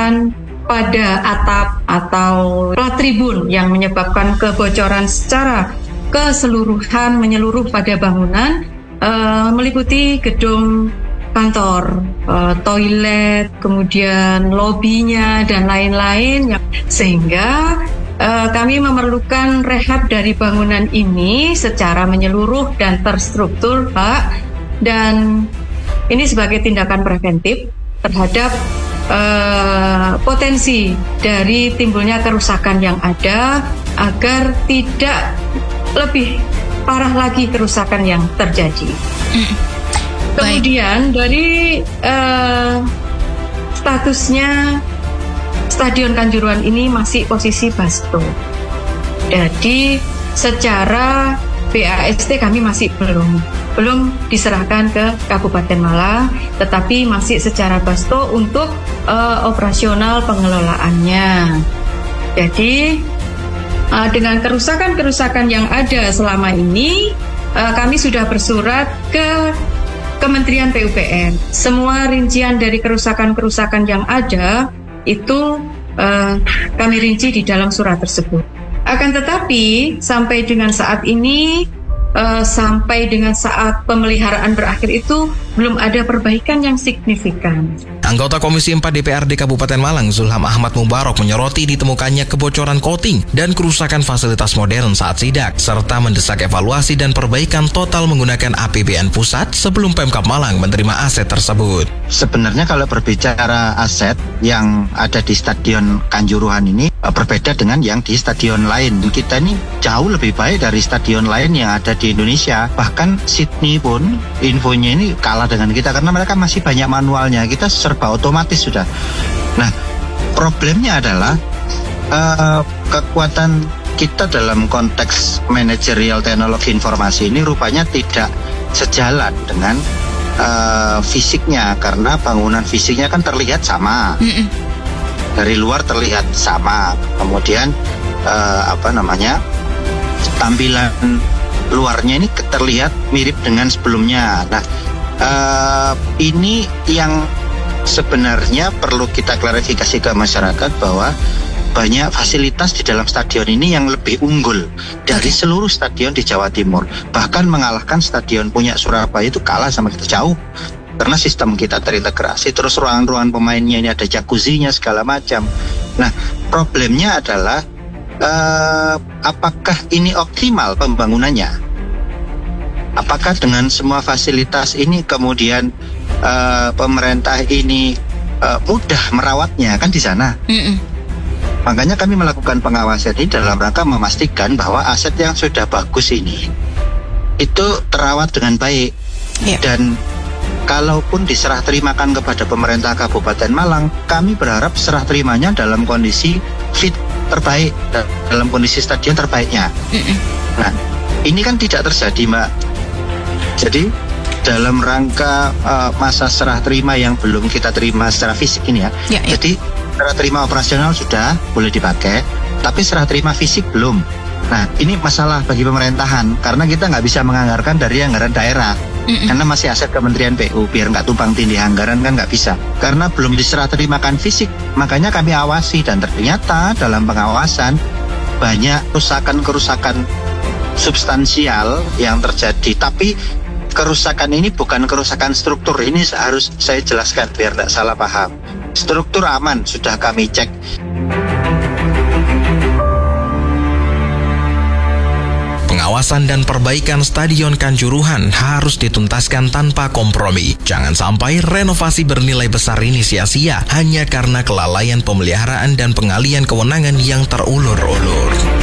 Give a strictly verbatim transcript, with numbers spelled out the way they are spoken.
kerusakan pada atap atau plat tribun yang menyebabkan kebocoran secara keseluruhan menyeluruh pada bangunan, uh, meliputi gedung kantor, uh, toilet, kemudian lobinya dan lain-lain, sehingga uh, kami memerlukan rehab dari bangunan ini secara menyeluruh dan terstruktur, Pak, dan ini sebagai tindakan preventif terhadap Uh, potensi dari timbulnya kerusakan yang ada agar tidak lebih parah lagi kerusakan yang terjadi. Mm. Kemudian dari uh, statusnya Stadion Kanjuruhan ini masih posisi Basto. Jadi secara B A S T kami masih belum belum diserahkan ke Kabupaten Malang, tetapi masih secara Basto untuk uh, operasional pengelolaannya. Jadi uh, dengan kerusakan-kerusakan yang ada selama ini, uh, kami sudah bersurat ke Kementerian P U P R. Semua rincian dari kerusakan-kerusakan yang ada itu uh, kami rinci di dalam surat tersebut. Akan tetapi sampai dengan saat ini, uh, sampai dengan saat pemeliharaan berakhir itu belum ada perbaikan yang signifikan. Anggota Komisi empat D P R D Kabupaten Malang, Zulham Ahmad Mubarok, menyoroti ditemukannya kebocoran coating dan kerusakan fasilitas modern saat sidak, serta mendesak evaluasi dan perbaikan total menggunakan A P B N pusat sebelum Pemkab Malang menerima aset tersebut. Sebenarnya kalau berbicara aset yang ada di Stadion Kanjuruhan ini berbeda dengan yang di stadion lain. Kita ini jauh lebih baik dari stadion lain yang ada di Indonesia. Bahkan Sydney pun infonya ini kalah dengan kita karena mereka masih banyak manualnya. Kita serba otomatis sudah. Nah, problemnya adalah uh, kekuatan kita dalam konteks manajerial teknologi informasi ini rupanya tidak sejalan dengan uh, fisiknya, karena bangunan fisiknya kan terlihat sama. Mm-mm. Dari luar terlihat sama, kemudian uh, apa namanya tampilan luarnya ini terlihat mirip dengan sebelumnya. Nah, uh, ini yang sebenarnya perlu kita klarifikasi ke masyarakat bahwa banyak fasilitas di dalam stadion ini yang lebih unggul dari seluruh stadion di Jawa Timur. Bahkan mengalahkan stadion punya Surabaya itu kalah sama kita jauh. Karena sistem kita terintegrasi, terus ruangan-ruangan pemainnya ini ada jacuzzinya segala macam. Nah, problemnya adalah uh, apakah ini optimal pembangunannya? Apakah dengan semua fasilitas ini kemudian uh, pemerintah ini uh, mudah merawatnya, kan di sana? Mm-mm. Makanya kami melakukan pengawasan ini dalam rangka memastikan bahwa aset yang sudah bagus ini itu terawat dengan baik. Yeah. Dan kalaupun diserah terimakan kepada pemerintah Kabupaten Malang, kami berharap serah terimanya dalam kondisi fit terbaik, dalam kondisi stadion terbaiknya. Mm-mm. Nah, ini kan tidak terjadi, Mbak. Jadi dalam rangka uh, masa serah terima yang belum kita terima secara fisik ini ya, ya, ya. Jadi serah terima operasional sudah boleh dipakai, tapi serah terima fisik belum. Nah, ini masalah bagi pemerintahan karena kita nggak bisa menganggarkan dari anggaran daerah. Mm-mm. Karena masih aset Kementerian P U, biar nggak tumpang tindih anggaran kan nggak bisa. Karena belum diserah terimakan fisik, makanya kami awasi dan ternyata dalam pengawasan banyak kerusakan-kerusakan substansial yang terjadi. Tapi kerusakan ini bukan kerusakan struktur, ini harus saya jelaskan biar nggak salah paham. Struktur aman, sudah kami cek. Pengawasan dan perbaikan Stadion Kanjuruhan harus dituntaskan tanpa kompromi. Jangan sampai renovasi bernilai besar ini sia-sia hanya karena kelalaian pemeliharaan dan pengalian kewenangan yang terulur-ulur.